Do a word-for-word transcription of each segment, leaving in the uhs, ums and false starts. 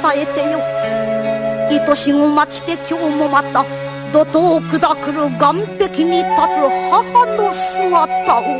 えてよ。愛しを待ちて今日もまた路頭を下くる岸壁に立つ母の姿を。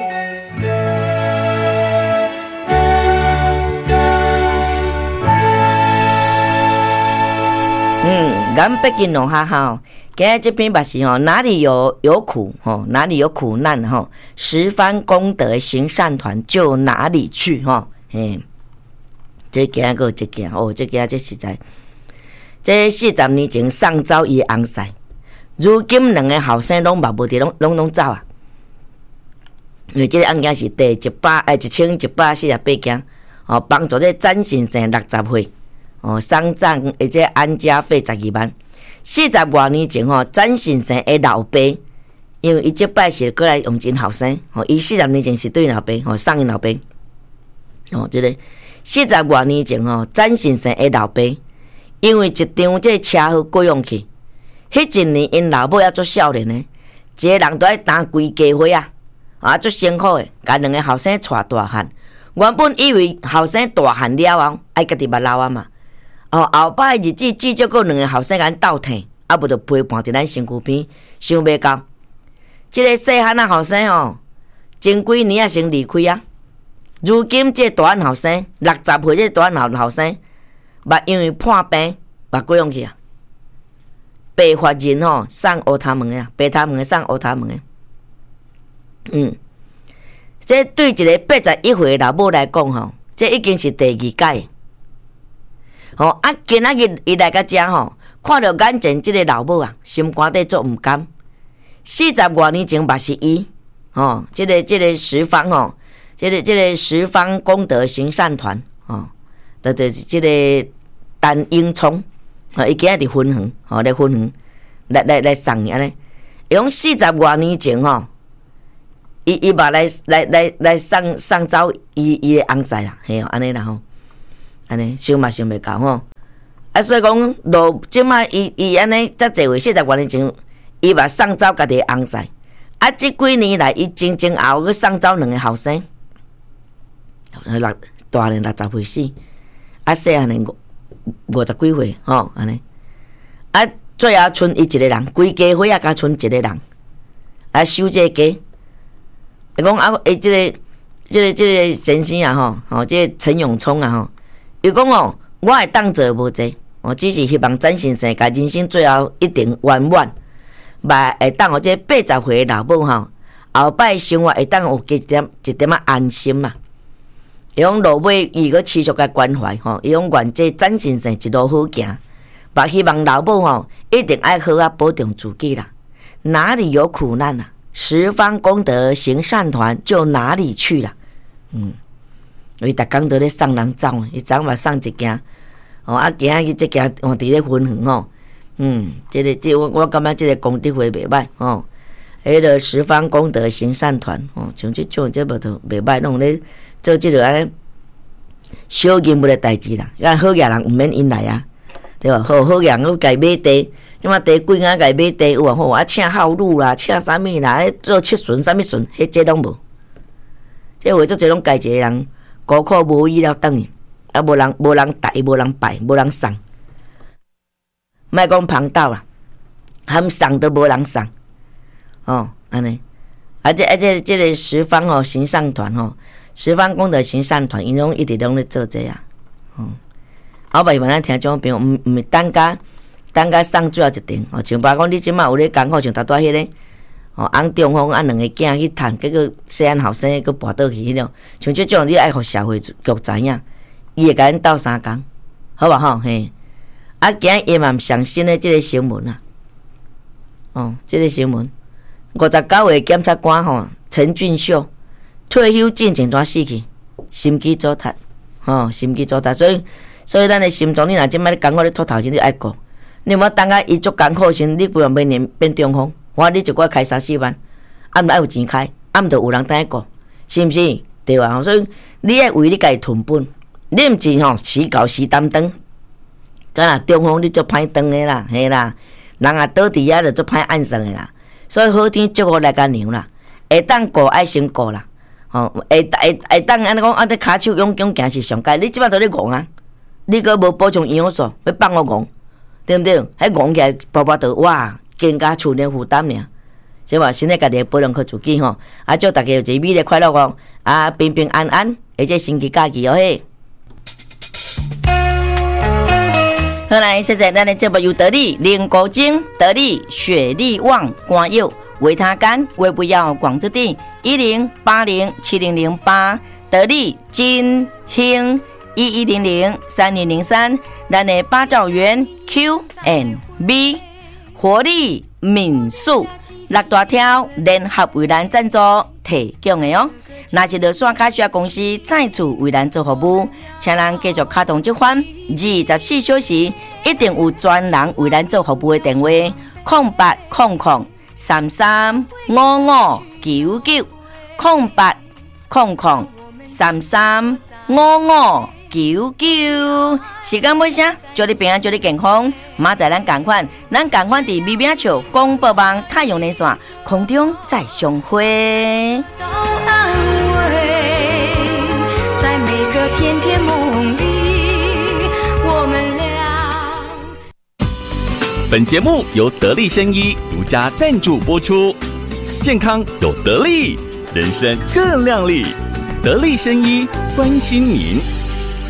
嗯，岸壁の母哦，今日这篇把是哦，哪里有有苦哦，哪里有苦难哈、哦，十方功德行善团就哪里去哈、哦，嘿，这今日个一件哦，这今日这实在，这四十年前送走伊翁婿，如今两个后生拢嘛无伫，拢拢拢走啊，因为这个案件是第一百诶一千一百四十八件哦，帮助这詹先生六十岁。哦，丧葬或者安家费十二万。四十多年前吼，詹先生的老爸，因为伊即摆是过来用真后生，吼，伊四十年前是对老爸，吼，送因老爸。哦，即、这个四十多年前吼，詹先生的老爸，因为一场这车祸过用去，迄一年因老母还做少年呢，一个人都爱担规家伙啊，啊，足辛苦的，甲两个后生带大汉。原本以为后生大汉了后，爱家己捌老啊嘛。哦，后摆日子至少个两个后生甲咱斗疼，啊无着陪伴伫咱身躯边，想袂到，即、这个细汉仔后生哦，前几年啊先离开啊，如今这大汉后生六十岁，这大汉后生，捌因为破病，捌过用去啊，白发人吼送乌头毛啊，白头毛送乌头毛。嗯，这对一个八十一岁的老母来讲吼，这已经是第二届。吼、哦、啊！今仔日伊来到遮吼，看到眼前即个老母啊，心肝底足毋甘。四十多年前嘛是伊，吼，即、这个即、这个十方吼，即、这个即、这个十方功德行善团，吼，就就是即个陈英聪，吼，伊今仔伫分园，吼，来分园，来来来送安尼。用四十多年前吼，伊伊嘛来来来来送送走伊伊的翁婿啦，嘿，安尼啦吼。安尼想嘛想袂到吼，啊，所以讲，路即摆伊伊安尼遮侪位四十多年前，伊嘛送走家己的翁婿，啊，即几年来伊前前后后去送走两个后生，六大人六十岁死，啊，细汉年五五十几岁吼，安尼，啊，最后剩伊一个人，规家伙啊，甲剩一个人，啊，守这个家，伊讲啊，伊即个即个即个先生啊吼，吼，即个陈永聪啊吼。伊讲哦，我会当做无济，哦，只是希望詹先生甲人生最后一定圆满，嘛会当互这八十岁的老母吼，后摆生活会当有一点一点仔安心嘛。伊讲落尾伊个持续甲关怀吼，伊讲愿这詹先生一路好行，嘛希望老母吼一定爱好啊保重自己啦。哪里有苦难啊，十方功德行善团就哪里去啦。嗯。伊逐工都咧送人走，伊昨嘛送一件，哦啊，今仔日即件哦伫咧分园吼，嗯，即、这个即、这个、我我感觉即个功德会袂歹吼，迄个十方功德行善团哦，像即种即无头袂歹，拢咧做即个安尼小任务的代志啦，咱好野人毋免因来啊，对吧？好好野人家买地，即马地贵啊，家买地有啊好啊，请孝女啦，请啥物啦，做七顺啥物顺，迄这拢无，即为做这种家一个人。孤苦无依了等于，啊无人无人带，无人拜，无人送，莫讲旁斗啦，含送都无人送，哦，安尼，啊这啊这这个十方哦行善团吼，十方功德行善团，因拢一直拢咧做这啊，哦，后摆慢咱听种朋友，毋毋是等甲等甲送最后一定，哦，像包讲你即马有咧讲好像头拄迄个。哦，翁中风啊，两个囝去趁，结果细汉后生佫跋倒去迄种，像即种你爱互社会局知影，伊会甲恁斗相共，好无吼？嘿，啊，今日伊嘛上新的即个新闻啊，哦，即、这个新闻，五十九岁检察官吼陈俊秀退休进前怎死去？心肌阻塞，吼、哦，心肌阻塞，所以所以咱的心脏，你若即摆咧艰苦咧吐头前，你爱顾，你莫等下伊足艰苦时，你规个明年变中风。我你一个开三四万，啊毋爱有钱开，啊毋着有人等下顾，是毋是？对啊，所以你爱为你家己囤本，你毋是吼时搞时担当，敢若中风你足歹当的啦，嘿啦，人啊倒伫遐着足歹按算的啦，所以好天祝福来甲娘啦，会当顾爱先顾啦，吼、哦，会会会当安尼讲，啊，你骹手勇勇行是上界，你即摆都咧戆啊， 你个无补充营养素，要放我戆，对不对？迄戆起来，包包都哇，更加厝内负担呢。所以话，身体家己保养好自己吼，啊，祝大家有一个美丽快乐哦，啊，平平安安，而且星期假期哦嘿。好来，现在咱的节目由得力灵骨精、得力血力旺、肝药、维他肝、胃不要广之地一零八零七零零八，得力金兴一一零零三零零三，咱的八兆元 Q and B 活力民宿。六大条联合为咱赞助提供的哦，若是着线卡需要公司再次为咱做服务，请咱继续卡通这款二十四小时一定有专人为咱做服务的电话：空八空空三三五五九九空八空空三三五五九九。时间尾声，祝你平安，祝你健康。明仔咱同款，咱同款伫美美笑广播网太阳连线空中再相会。在每个甜甜梦里，我们俩。 本节目由得力生医独家赞助播出，健康有得力，人生更亮丽。得力生医关心您。